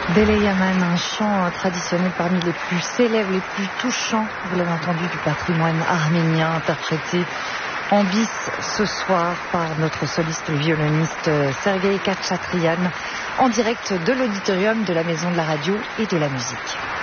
Bele Yaman, un chant traditionnel parmi les plus célèbres, les plus touchants, vous l'avez entendu, du patrimoine arménien, interprété en bis ce soir par notre soliste violoniste Sergueï Khatchatrian, en direct de l'auditorium de la Maison de la Radio et de la Musique.